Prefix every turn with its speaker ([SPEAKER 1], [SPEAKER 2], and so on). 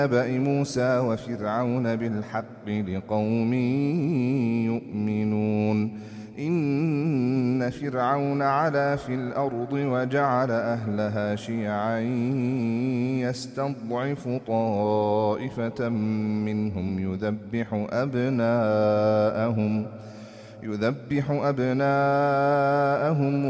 [SPEAKER 1] نبأ موسى وفرعون بالحق لقوم يؤمنون إن فرعون علا في الأرض وجعل أهلها شيعا يستضعف طائفة منهم يذبح أبناءهم